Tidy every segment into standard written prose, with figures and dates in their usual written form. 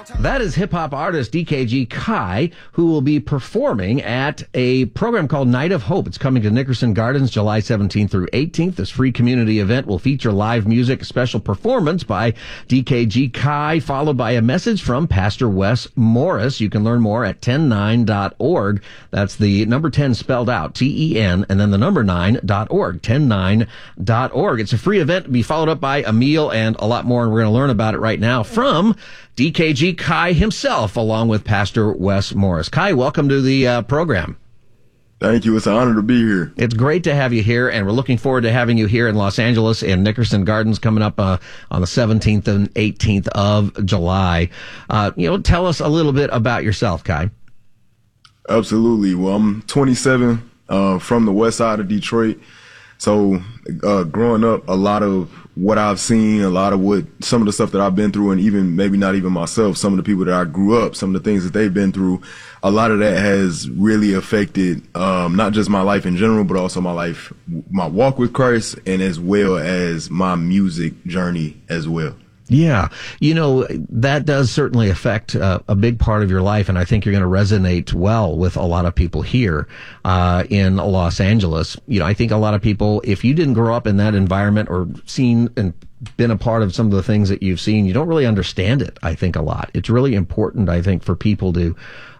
That is hip-hop artist DKG Kai, who will be performing at a program called Night of Hope. It's coming to Nickerson Gardens July 17th through 18th. This free community event will feature live music, a special performance by DKG Kai, followed by a message from Pastor Wes Morris. You can learn more at 109.org. That's the number 10 spelled out, TEN, and then the number 9.org, 109.org. It's a free event to be followed up by a meal and a lot more, and we're going to learn about it right now from DKG Kai himself, along with Pastor Wes Morris. Kai, welcome to the program. Thank you. It's an honor to be here. It's great to have you here, and we're looking forward to having you here in Los Angeles in Nickerson Gardens coming up on the 17th and 18th of July. Tell us a little bit about yourself, Kai. Absolutely. Well, I'm 27, from the west side of Detroit. So growing up, a lot of what I've seen, some of the stuff that I've been through, and even maybe not even myself, some of the people that I grew up, some of the things that they've been through, a lot of that has really affected not just my life in general, but also my walk with Christ, and as well as my music journey as well. Yeah. That does certainly affect a big part of your life, and I think you're going to resonate well with a lot of people here in Los Angeles. I think a lot of people, if you didn't grow up in that environment or seen and been a part of some of the things that you've seen, you don't really understand it, I think, a lot. It's really important, I think, for people to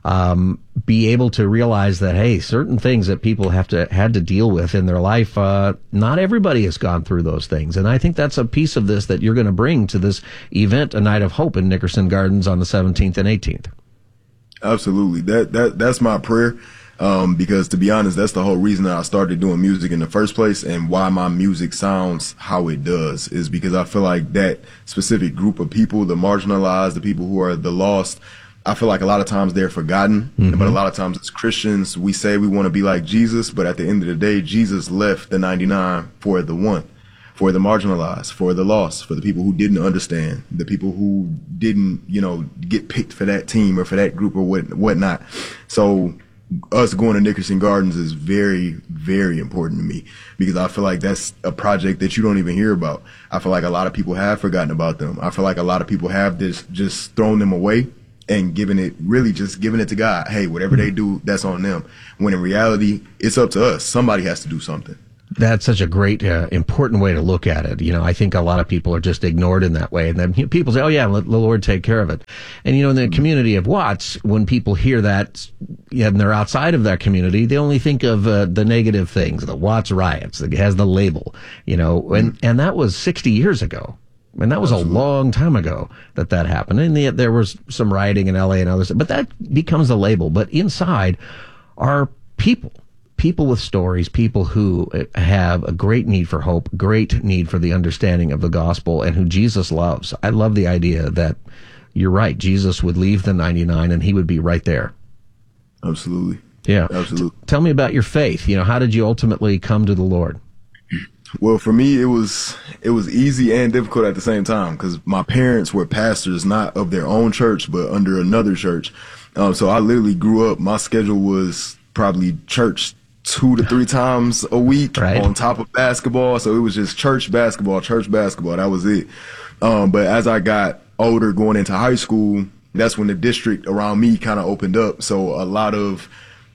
be able to realize that, hey, certain things that people had to deal with in their life, not everybody has gone through those things. And I think that's a piece of this that you're going to bring to this event, A Night of Hope in Nickerson Gardens on the 17th and 18th. Absolutely. That's my prayer. Because to be honest, that's the whole reason that I started doing music in the first place, and why my music sounds how it does is because I feel like that specific group of people, the marginalized, the people who are the lost, I feel like a lot of times they're forgotten, but a lot of times as Christians, we say we want to be like Jesus, but at the end of the day, Jesus left the 99 for the one, for the marginalized, for the lost, for the people who didn't understand, the people who didn't, get picked for that team or for that group or whatnot. So us going to Nickerson Gardens is very, very important to me, because I feel like that's a project that you don't even hear about. I feel like a lot of people have forgotten about them. I feel like a lot of people have just thrown them away and giving it to God. Hey, whatever they do, that's on them. When in reality, it's up to us. Somebody has to do something. That's such a great, important way to look at it. I think a lot of people are just ignored in that way. And then people say, oh yeah, let the Lord take care of it. And in the community of Watts, when people hear that and they're outside of that community, they only think of the negative things, the Watts riots, that has the label, and that was 60 years ago. And that was a long time ago that happened. And yet there was some rioting in LA and others, but that becomes a label. But inside are people with stories, people who have a great need for hope, great need for the understanding of the gospel, and who Jesus loves. I love the idea that you're right. Jesus would leave the 99 and he would be right there. Absolutely. Yeah. Absolutely. Tell me about your faith. How did you ultimately come to the Lord? Well, for me, it was easy and difficult at the same time, because my parents were pastors, not of their own church, but under another church. So I literally grew up, my schedule was probably church 2 to 3 times a week, right, on top of basketball. So it was just church basketball. That was it. But as I got older, going into high school, that's when the district around me kind of opened up. So a lot of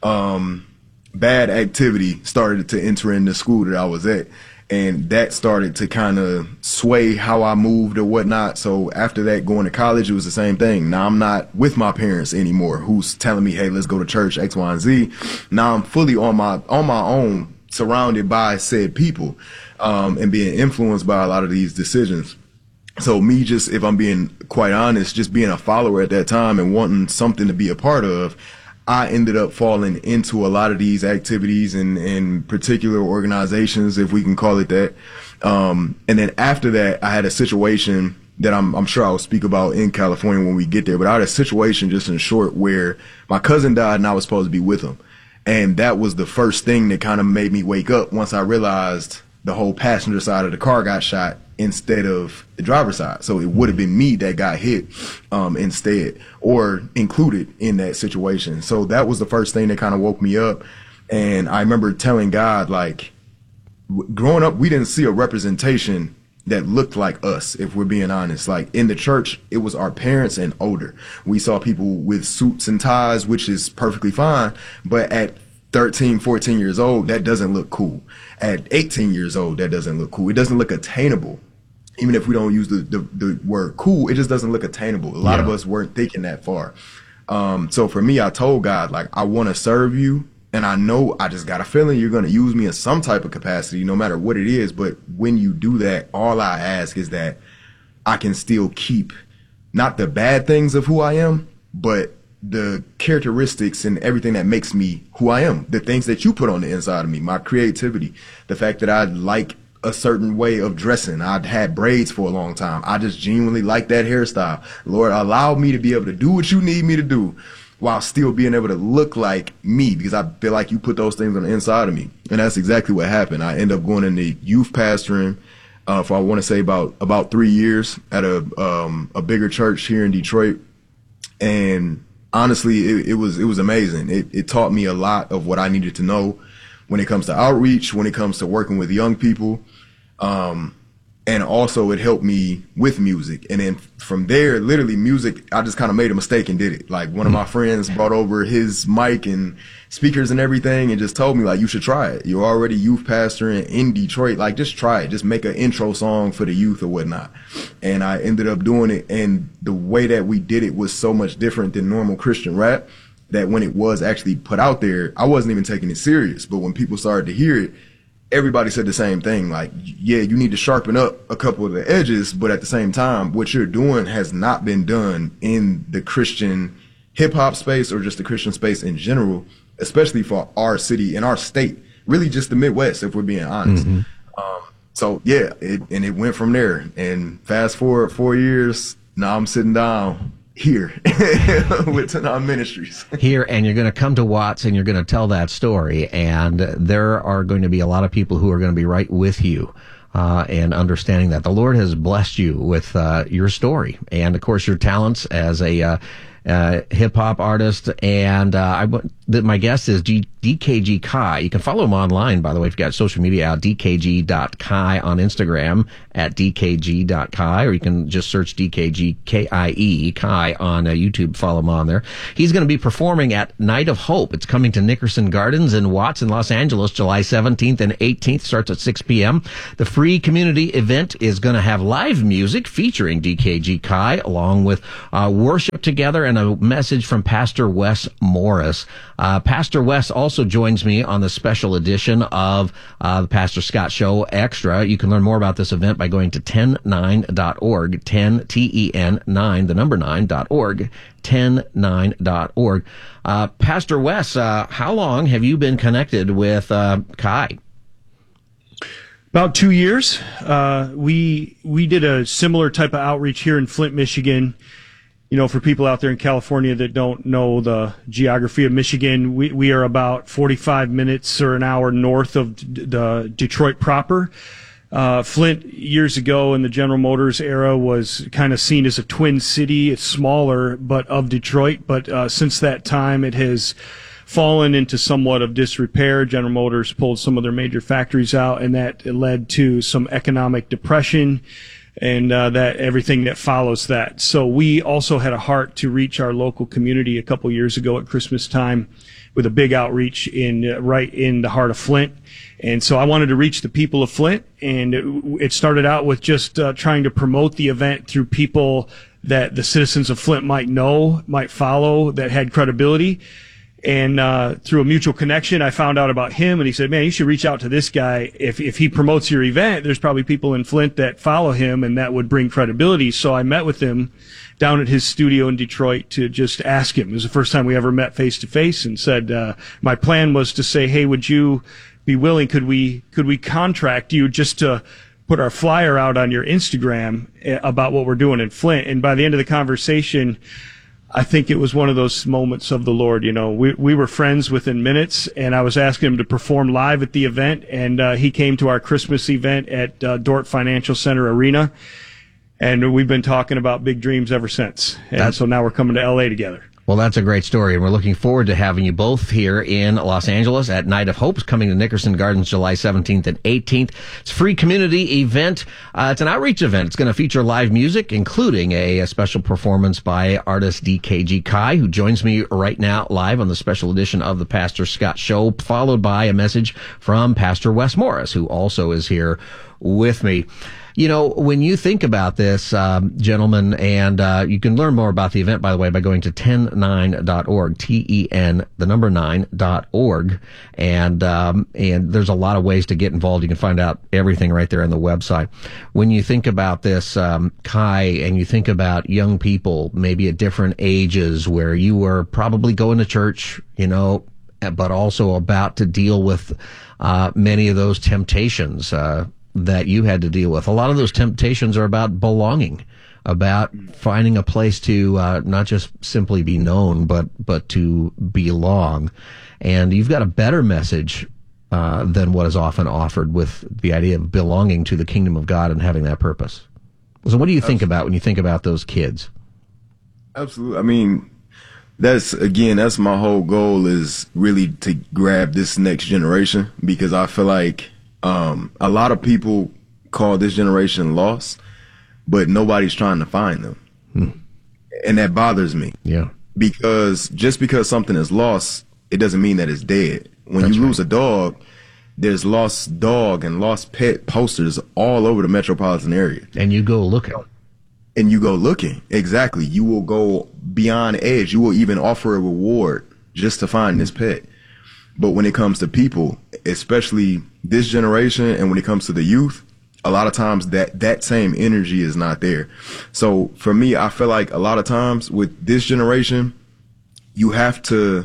bad activity started to enter in the school that I was at. And that started to kind of sway how I moved or whatnot. So after that, going to college, it was the same thing. Now I'm not with my parents anymore, who's telling me, hey, let's go to church, X, Y, and Z. Now I'm fully on my own, surrounded by said people, and being influenced by a lot of these decisions. So me, just, if I'm being quite honest, just being a follower at that time and wanting something to be a part of, I ended up falling into a lot of these activities and particular organizations, if we can call it that. And then after that, I had a situation that I'm sure I'll speak about in California when we get there. But I had a situation, just in short, where my cousin died and I was supposed to be with him. And that was the first thing that kind of made me wake up once I realized the whole passenger side of the car got shot instead of the driver's side. So it would have been me that got hit instead, or included in that situation. So that was the first thing that kind of woke me up. And I remember telling God, like, growing up, we didn't see a representation that looked like us, if we're being honest. Like in the church, it was our parents and older. We saw people with suits and ties, which is perfectly fine. But at 13, 14 years old, that doesn't look cool. At 18 years old, that doesn't look cool. It doesn't look attainable. Even if we don't use the word cool, it just doesn't look attainable. A lot of us weren't thinking that far. So for me, I told God, like, I want to serve you. And I know I just got a feeling you're going to use me in some type of capacity, no matter what it is. But when you do that, all I ask is that I can still keep not the bad things of who I am, but the characteristics and everything that makes me who I am, the things that you put on the inside of me, my creativity, the fact that I like a certain way of dressing. I'd had braids for a long time. I just genuinely like that hairstyle. Lord, allow me to be able to do what you need me to do while still being able to look like me, because I feel like you put those things on the inside of me. And that's exactly what happened. I ended up going into youth pastoring for, I want to say, about 3 years at a bigger church here in Detroit. And honestly, it was amazing. It taught me a lot of what I needed to know when it comes to outreach, when it comes to working with young people. And also it helped me with music. And then from there, literally music, I just kind of made a mistake and did it. Like one of my friends brought over his mic and speakers and everything and just told me, like, you should try it. You're already youth pastoring in Detroit. Like, just try it. Just make an intro song for the youth or whatnot. And I ended up doing it. And the way that we did it was so much different than normal Christian rap that when it was actually put out there, I wasn't even taking it serious. But when people started to hear it, everybody said the same thing. Like, yeah, you need to sharpen up a couple of the edges, but at the same time, what you're doing has not been done in the Christian hip hop space or just the Christian space in general, especially for our city and our state, really just the Midwest, if we're being honest. So yeah, it went from there. And fast forward 4 years, now I'm sitting down here with Tanah Ministries. Here, and you're going to come to Watts and you're going to tell that story, and there are going to be a lot of people who are going to be right with you and understanding that the Lord has blessed you with your story and, of course, your talents as a hip-hop artist. And my guest is DKG Kai. You can follow him online, by the way, if you've got social media out, dkg.kai on Instagram, at dkg.kai, or you can just search DKG KIE, Kai, on YouTube. Follow him on there. He's going to be performing at Night of Hope. It's coming to Nickerson Gardens in Watts in Los Angeles, July 17th and 18th. Starts at 6 p.m. The free community event is going to have live music featuring DKG Kai, along with worship together and a message from Pastor Wes Morris. Pastor Wes also joins me on the special edition of the Pastor Scott Show Extra. You can learn more about this event by going to 109.org, 10 TEN 9, the number 9.org, 109.org. Pastor Wes, how long have you been connected with Kai? About 2 years. We did a similar type of outreach here in Flint, Michigan. You know, for people out there in California that don't know the geography of Michigan, we are about 45 minutes or an hour north of the Detroit proper. Flint, years ago in the General Motors era, was kind of seen as a twin city. It's smaller, but of Detroit. But since that time, it has fallen into somewhat of disrepair. General Motors pulled some of their major factories out, and that led to some economic depression and that everything that follows that. So we also had a heart to reach our local community a couple years ago at Christmas time with a big outreach right in the heart of Flint. And so I wanted to reach the people of Flint, and it started out with just trying to promote the event through people that the citizens of Flint might know, might follow, that had credibility. And through a mutual connection, I found out about him, and he said, man, you should reach out to this guy. If he promotes your event, there's probably people in Flint that follow him, and that would bring credibility. So I met with him down at his studio in Detroit to just ask him. It was the first time we ever met face to face, and said, my plan was to say, hey, would you be willing, could we contract you just to put our flyer out on your Instagram about what we're doing in Flint? And by the end of the conversation, I think it was one of those moments of the Lord. You know, we were friends within minutes, and I was asking him to perform live at the event, and he came to our Christmas event at Dordt Financial Center Arena, and we've been talking about big dreams ever since. And so now we're coming to LA together. Well, that's a great story, and we're looking forward to having you both here in Los Angeles at Night of Hope, coming to Nickerson Gardens July 17th and 18th. It's a free community event. It's an outreach event. It's going to feature live music, including a special performance by artist DKG Kai, who joins me right now live on the special edition of the Pastor Scott Show, followed by a message from Pastor Wes Morris, who also is here with me. You know, when you think about this, gentlemen, and you can learn more about the event, by the way, by going to 109.org, TEN, the number 9.org, and there's a lot of ways to get involved. You can find out everything right there on the website. When you think about this, Kai, and you think about young people, maybe at different ages, where you were probably going to church, you know, but also about to deal with many of those temptations that you had to deal with. A lot of those temptations are about belonging, about finding a place to not just simply be known, but to belong. And you've got a better message than what is often offered with the idea of belonging to the kingdom of God and having that purpose. So what do you think about when you think about those kids? Absolutely. I mean, that's my whole goal, is really to grab this next generation, because I feel like a lot of people call this generation lost, but nobody's trying to find them. And that bothers me. Yeah. Because just because something is lost, it doesn't mean that it's dead. When That's you right. lose a dog, there's lost dog and lost pet posters all over the metropolitan area. And you go looking. And you go looking. Exactly. You will go beyond edge. You will even offer a reward just to find this pet. But when it comes to people, especially this generation, and when it comes to the youth, a lot of times that same energy is not there. So for me, I feel like a lot of times with this generation, you have to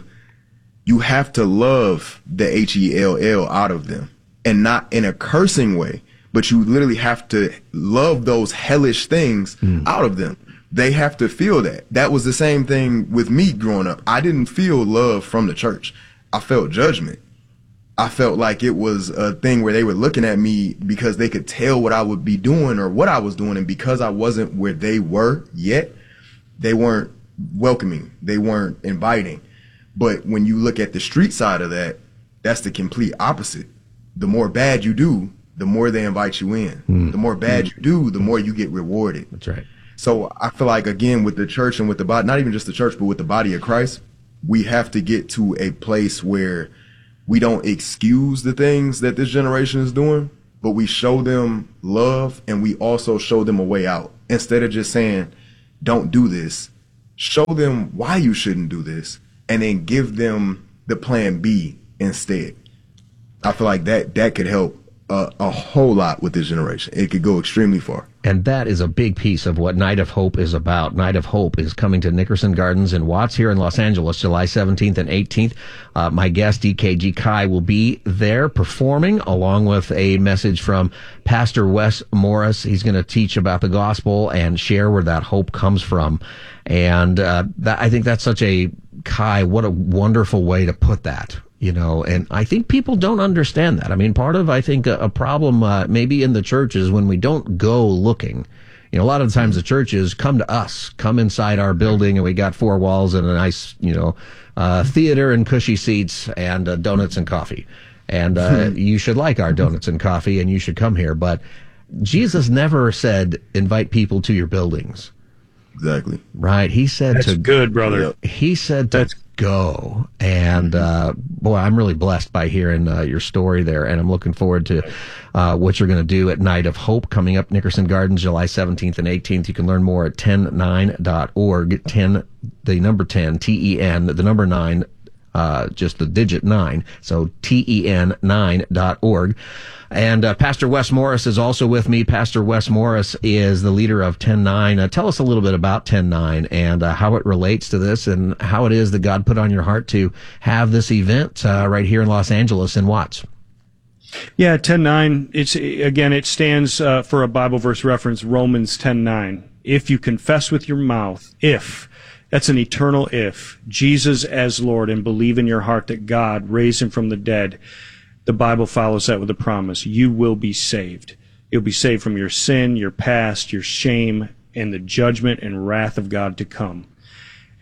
love the HELL out of them, and not in a cursing way, but you literally have to love those hellish things out of them. They have to feel that. That was the same thing with me growing up. I didn't feel love from the church. I felt judgment. I felt like it was a thing where they were looking at me because they could tell what I would be doing or what I was doing. And because I wasn't where they were yet, they weren't welcoming. They weren't inviting. But when you look at the street side of that, that's the complete opposite. The more bad you do, the more they invite you in. The more bad you do, the more you get rewarded. That's right. So I feel like, again, with the church and with the body, not even just the church, but with the body of Christ, we have to get to a place where we don't excuse the things that this generation is doing, but we show them love, and we also show them a way out. Instead of just saying, don't do this, show them why you shouldn't do this, and then give them the plan B instead. I feel like that could help a whole lot with this generation. It could go extremely far. And that is a big piece of what Night of Hope is about. Night of Hope is coming to Nickerson Gardens in Watts here in Los Angeles, July 17th and 18th. My guest, DKG Kai, will be there performing, along with a message from Pastor Wes Morris. He's going to teach about the gospel and share where that hope comes from. And I think that's such a, Kai, what a wonderful way to put that. You know, and I think people don't understand that. I mean, part of, I think, a problem maybe in the church is when we don't go looking. You know, a lot of the times the churches come to us, come inside our building, and we got four walls and a nice, theater and cushy seats and donuts and coffee. And you should like our donuts and coffee, and you should come here. But Jesus never said, invite people to your buildings. Exactly. Right. He said That's good, brother. He said to go. And boy, I'm really blessed by hearing your story there, and I'm looking forward to what you're going to do at Night of Hope coming up, Nickerson Gardens, July 17th and 18th. You can learn more at 109.org. 10, the number 10, TEN, the number 9, just the digit 9. So TEN9.org. And Pastor Wes Morris is also with me. Pastor Wes Morris is the leader of 10-9. Tell us a little bit about 10-9 and how it relates to this, and how it is that God put on your heart to have this event right here in Los Angeles in Watts. Yeah, 10:9. It stands for a Bible verse reference, Romans 10:9. If you confess with your mouth, that's an eternal if, Jesus as Lord, and believe in your heart that God raised him from the dead, the Bible follows that with a promise. You will be saved. You'll be saved from your sin, your past, your shame, and the judgment and wrath of God to come.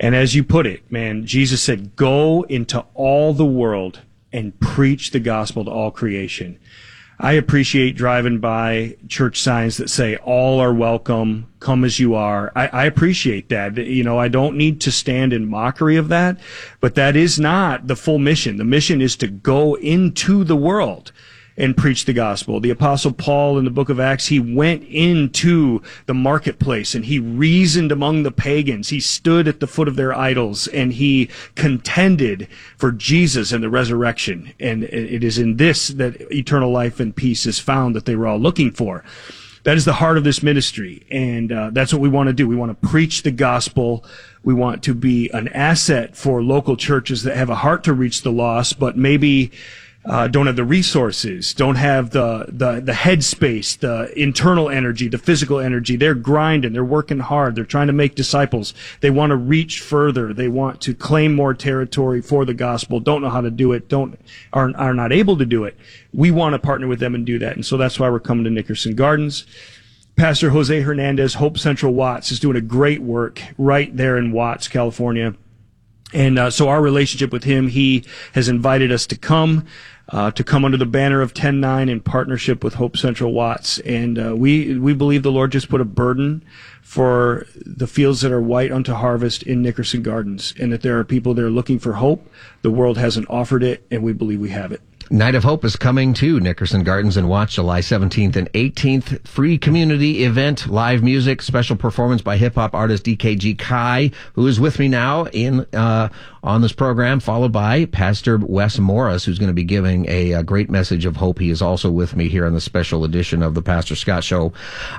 And as you put it, man, Jesus said, go into all the world and preach the gospel to all creation. I appreciate driving by church signs that say, all are welcome, come as you are. I appreciate that. You know, I don't need to stand in mockery of that, but that is not the full mission. The mission is to go into the world and preach the gospel. The Apostle Paul in the book of Acts, he went into the marketplace and he reasoned among the pagans. He stood at the foot of their idols and he contended for Jesus and the resurrection. And it is in this that eternal life and peace is found that they were all looking for. That is the heart of this ministry. And that's what we want to do. We want to preach the gospel. We want to be an asset for local churches that have a heart to reach the lost, but maybe don't have the resources, don't have the headspace, the internal energy, the physical energy. They're grinding, they're working hard, they're trying to make disciples. They want to reach further. They want to claim more territory for the gospel, don't know how to do it, are not able to do it. We want to partner with them and do that. And so that's why we're coming to Nickerson Gardens. Pastor Jose Hernandez, Hope Central Watts, is doing a great work right there in Watts, California. And so our relationship with him, he has invited us to come under the banner of 10-9 in partnership with Hope Central Watts. And we believe the Lord just put a burden for the fields that are white unto harvest in Nickerson Gardens, and that there are people that are looking for hope. The world hasn't offered it, and we believe we have it. Night of Hope is coming to Nickerson Gardens in Watts, July 17th and 18th. Free community event, live music, special performance by hip-hop artist DKG Kai, who is with me now on this program, followed by Pastor Wes Morris, who's going to be giving a great message of hope. He is also with me here on the special edition of the Pastor Scott Show.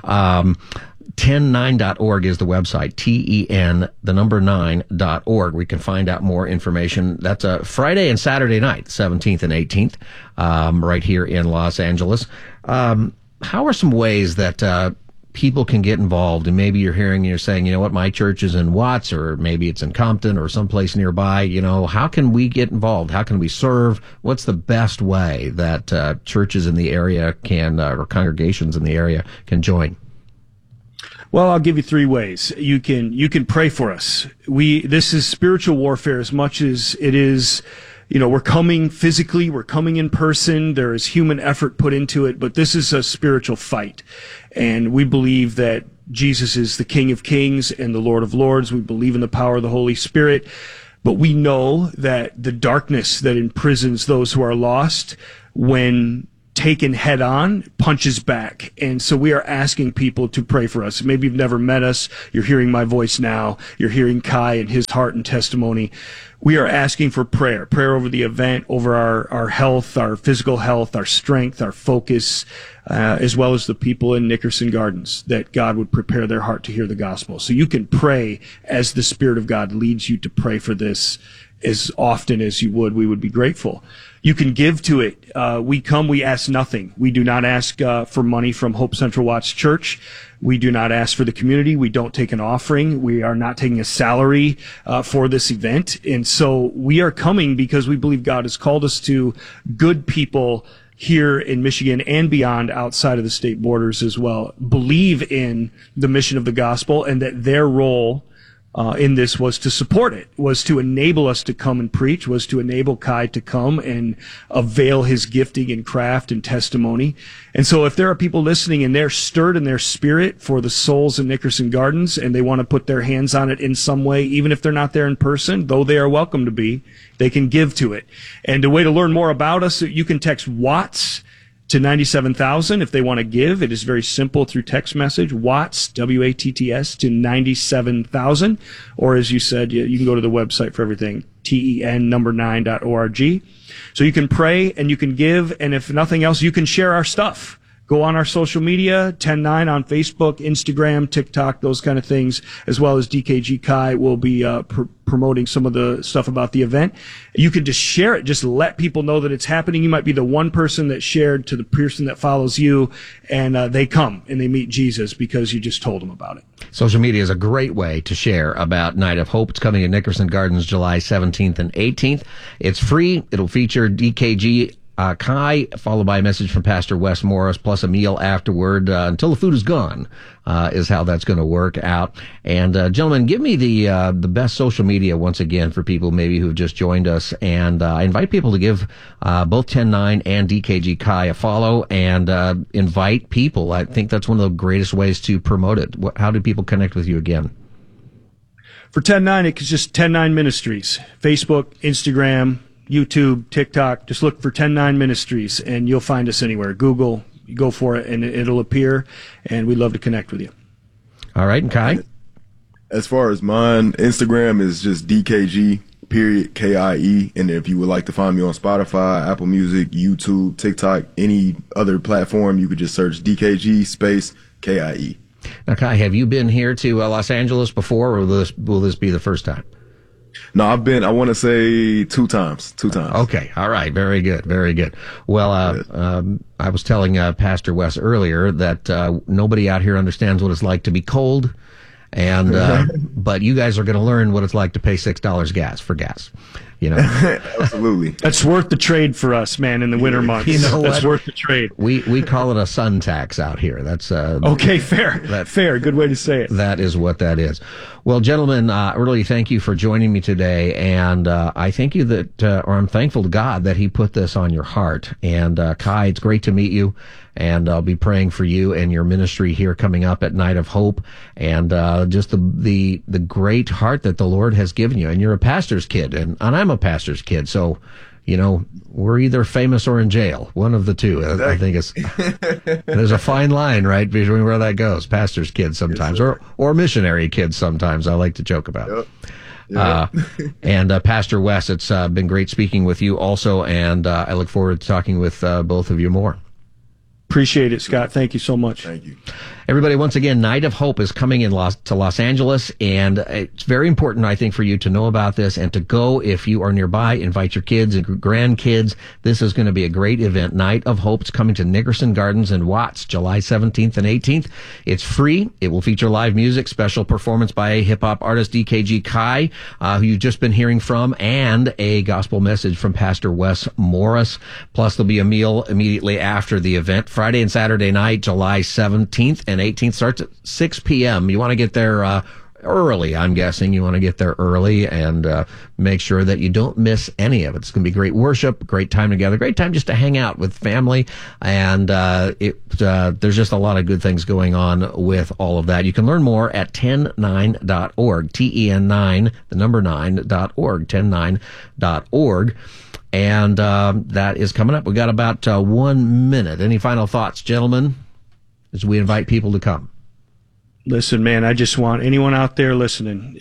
10-9.org is the website, TEN9.org. We can find out more information. That's a Friday and Saturday night, 17th and 18th, right here in Los Angeles. How are some ways that people can get involved? And maybe you're saying, you know what, my church is in Watts, or maybe it's in Compton or someplace nearby. You know, how can we get involved? How can we serve? What's the best way that churches in the area can, or congregations in the area can join? Well, I'll give you three ways. You can pray for us. This is spiritual warfare as much as it is, you know, we're coming physically, we're coming in person, there is human effort put into it, but this is a spiritual fight. And we believe that Jesus is the King of Kings and the Lord of Lords. We believe in the power of the Holy Spirit, but we know that the darkness that imprisons those who are lost, when taken head on, punches back. And so we are asking people to pray for us. Maybe you've never met us. You're hearing my voice now. You're hearing Kai and his heart and testimony. We are asking for prayer over the event, over our health, our physical health, our strength, our focus, as well as the people in Nickerson Gardens, that God would prepare their heart to hear the gospel. So you can pray as the Spirit of God leads you to pray for this as often as you would. We would be grateful. You can give to it. We ask nothing. We do not ask for money from Hope Central Watts Church. We do not ask for the community. We don't take an offering. We are not taking a salary for this event. And so we are coming because we believe God has called us to good people here in Michigan and beyond, outside of the state borders as well, believe in the mission of the gospel, and that their role in this was to support it, was to enable us to come and preach, was to enable Kai to come and avail his gifting and craft and testimony. And so if there are people listening and they're stirred in their spirit for the souls in Nickerson Gardens, and they want to put their hands on it in some way, even if they're not there in person, though they are welcome to be, they can give to it. And the way to learn more about us, you can text Watts to 97,000 if they want to give. It is very simple through text message, Watts, W-A-T-T-S, to 97,000. Or as you said, you can go to the website for everything, TEN9.org. So you can pray and you can give, and if nothing else, you can share our stuff. Go on our social media, 10-9 on Facebook, Instagram, TikTok, those kind of things, as well as DKG Kai will be promoting some of the stuff about the event. You can just share it, just let people know that it's happening. You might be the one person that shared to the person that follows you, and they come and they meet Jesus because you just told them about it. Social media is a great way to share about Night of Hope. It's coming to Nickerson Gardens July 17th and 18th. It's free. It'll feature DKG Kai, followed by a message from Pastor Wes Morris, plus a meal afterward until the food is gone, is how that's going to work out. And gentlemen, give me the best social media once again for people maybe who've just joined us. And I invite people to give both 10-9 and DKG Kai a follow and invite people. I think that's one of the greatest ways to promote it. How do people connect with you again? For 10-9, it's just 10-9 Ministries. Facebook, Instagram, YouTube, TikTok. Just look for 10-9 Ministries, and you'll find us anywhere. Google, you go for it, and it'll appear, and we'd love to connect with you. All right, and Kai? As far as mine, Instagram is just DKG, KIE. And if you would like to find me on Spotify, Apple Music, YouTube, TikTok, any other platform, you could just search DKG space KIE. Now, Kai, have you been here to Los Angeles before, or will this be the first time? No, I've been, I want to say two times. Okay. All right. Very good. Very good. Well, I was telling Pastor Wes earlier that nobody out here understands what it's like to be cold. And, but you guys are going to learn what it's like to pay $6 for gas. You know, absolutely. That's worth the trade for us, man, in the winter months. You know that's worth the trade. We call it a sun tax out here. That's okay. Fair. Fair. Good way to say it. That is what that is. Well, gentlemen, really thank you for joining me today, and I thank you that, or I'm thankful to God that He put this on your heart. And Kai, it's great to meet you, and I'll be praying for you and your ministry here coming up at Night of Hope, and just the great heart that the Lord has given you. And you're a pastor's kid, and I'm a pastor's kid, so you know we're either famous or in jail, one of the two. I think it's there's a fine line, right, between where that goes. Pastor's kids sometimes, yes, or missionary kids sometimes. I like to joke about. Yep. And Pastor Wes, it's been great speaking with you also, and I look forward to talking with both of you more. Appreciate it, Scott. Thank you so much. Thank you. Everybody, once again, Night of Hope is coming to Los Angeles, and it's very important, I think, for you to know about this and to go if you are nearby. Invite your kids and grandkids. This is going to be a great event. Night of Hope is coming to Nickerson Gardens in Watts, July 17th and 18th. It's free. It will feature live music, special performance by hip-hop artist DKG Kai, who you've just been hearing from, and a gospel message from Pastor Wes Morris. Plus, there'll be a meal immediately after the event. Friday and Saturday night, July 17th and 18th, starts at 6 p.m. You want to get there early, I'm guessing. You want to get there early and make sure that you don't miss any of it. It's going to be great worship, great time together, great time just to hang out with family, and there's just a lot of good things going on with all of that. You can learn more at 10-9.org, TEN9, the number 9.org, 10-9.org. And that is coming up. We got about 1 minute. Any final thoughts, gentlemen, as we invite people to come? Listen, man, I just want anyone out there listening,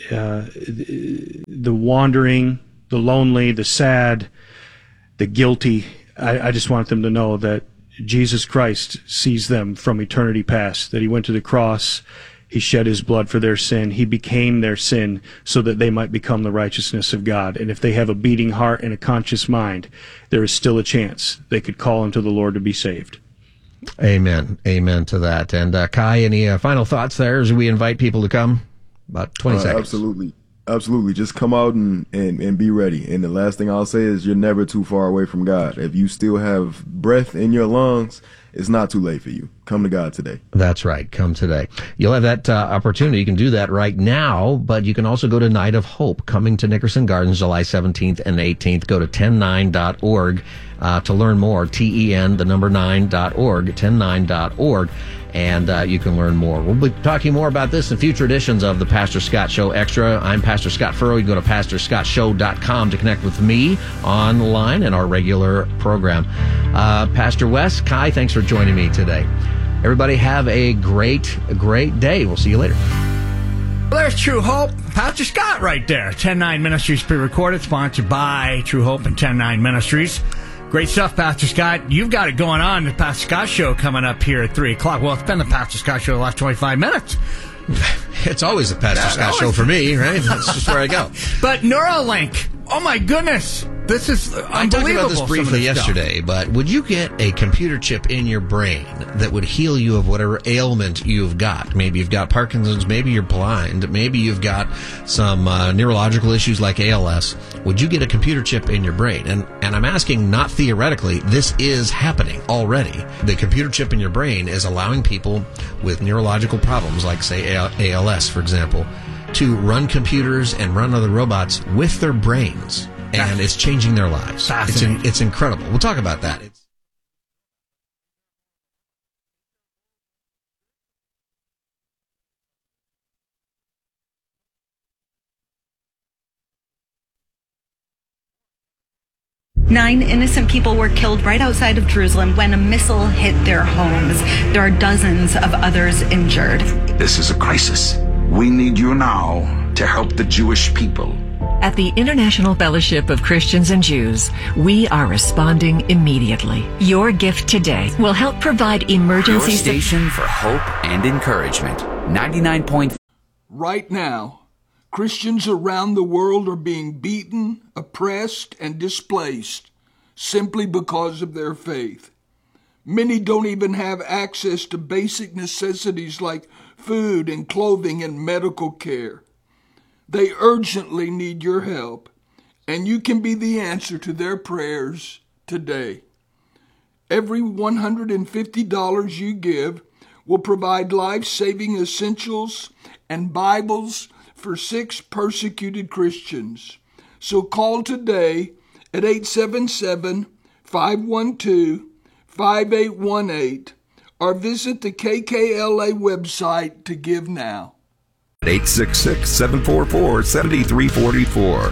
the wandering, the lonely, the sad, the guilty, I just want them to know that Jesus Christ sees them from eternity past, that He went to the cross, He shed His blood for their sin. He became their sin so that they might become the righteousness of God. And if they have a beating heart and a conscious mind, there is still a chance they could call unto the Lord to be saved. Amen. Amen to that. And Kai, any final thoughts there as we invite people to come? About 20 seconds. Absolutely. Just come out and be ready. And the last thing I'll say is you're never too far away from God. If you still have breath in your lungs, it's not too late for you. Come to God today. That's right. Come today. You'll have that opportunity. You can do that right now, but you can also go to Night of Hope, coming to Nickerson Gardens, July 17th and 18th. Go to 10-9.org to learn more. TEN, the number 9.org, 10-9.org. And you can learn more. We'll be talking more about this in future editions of the Pastor Scott Show Extra. I'm Pastor Scott Furrow. You go to PastorScottShow.com to connect with me online and our regular program. Pastor Wes, Kai, thanks for joining me today. Everybody have a great day. We'll see you later. Well, there's True Hope. Pastor Scott right there. 10-9 Ministries pre-recorded, sponsored by True Hope and 10-9 Ministries. Great stuff, Pastor Scott. You've got it going on. The Pastor Scott Show coming up here at 3 o'clock. Well, it's been the Pastor Scott Show the last 25 minutes. It's always the Pastor Scott Show for me, right? That's just where I go. But Neuralink Oh my goodness. This is unbelievable. I talked about this briefly some of this yesterday, but would you get a computer chip in your brain that would heal you of whatever ailment you've got? Maybe you've got Parkinson's, maybe you're blind, maybe you've got some neurological issues like ALS. Would you get a computer chip in your brain? And I'm asking not theoretically, this is happening already. The computer chip in your brain is allowing people with neurological problems like, say, ALS, for example, to run computers and run other robots with their brains. And it's changing their lives. It's incredible. We'll talk about that. Nine innocent people were killed right outside of Jerusalem when a missile hit their homes. There are dozens of others injured. This is a crisis. We need you now to help the Jewish people. At the International Fellowship of Christians and Jews, we are responding immediately. Your gift today will help provide emergency Your station for hope and encouragement. 99.5. Right now, Christians around the world are being beaten, oppressed, and displaced simply because of their faith. Many don't even have access to basic necessities like food and clothing and medical care. They urgently need your help, and you can be the answer to their prayers today. Every $150 you give will provide life-saving essentials and Bibles for 6 persecuted Christians. So call today at 877-512-5818 or visit the KKLA website to give now. 866-744-7344.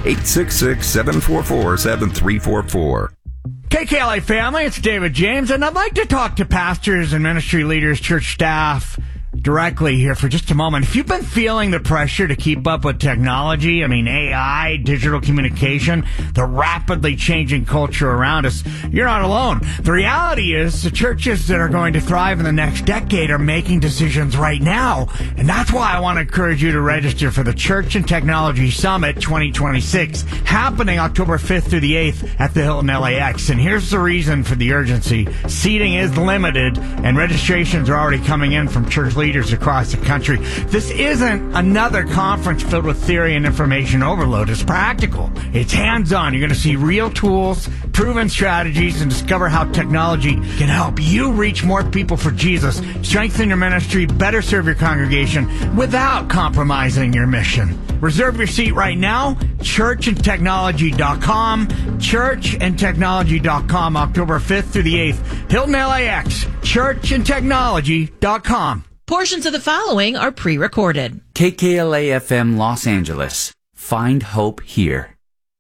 866-744-7344. KKLA family, it's David James, and I'd like to talk to pastors and ministry leaders, church staff, directly here for just a moment. If you've been feeling the pressure to keep up with technology, AI, digital communication, the rapidly changing culture around us, you're not alone. The reality is the churches that are going to thrive in the next decade are making decisions right now. And that's why I want to encourage you to register for the Church and Technology Summit 2026, happening October 5th through the 8th at the Hilton LAX. And here's the reason for the urgency. Seating is limited, and registrations are already coming in from church leaders across the country. This isn't another conference filled with theory and information overload. It's practical. It's hands-on. You're going to see real tools, proven strategies, and discover how technology can help you reach more people for Jesus, strengthen your ministry, better serve your congregation without compromising your mission. Reserve your seat right now, churchandtechnology.com, churchandtechnology.com, October 5th through the 8th, Hilton LAX, churchandtechnology.com. Portions of the following are pre-recorded. KKLA-FM Los Angeles. Find hope here.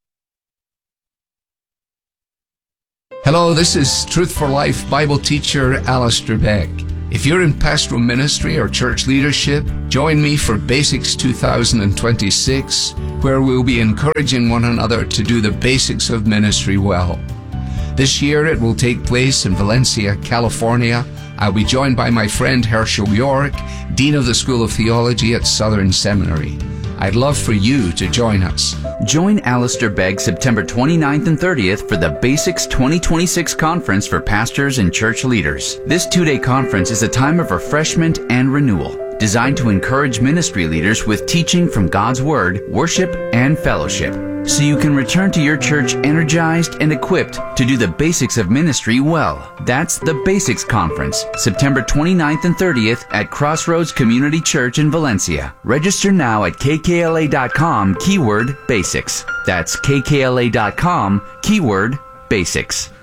Hello, this is Truth for Life Bible teacher Alistair Beck. If you're in pastoral ministry or church leadership, join me for Basics 2026, where we'll be encouraging one another to do the basics of ministry well. This year it will take place in Valencia, California. I'll be joined by my friend Herschel York, Dean of the School of Theology at Southern Seminary. I'd love for you to join us. Join Alistair Begg September 29th and 30th for the Basics 2026 Conference for Pastors and Church Leaders. This 2-day conference is a time of refreshment and renewal, designed to encourage ministry leaders with teaching from God's Word, worship, and fellowship, so you can return to your church energized and equipped to do the basics of ministry well. That's the Basics Conference, September 29th and 30th at Crossroads Community Church in Valencia. Register now at kkla.com, keyword basics. That's kkla.com, keyword basics.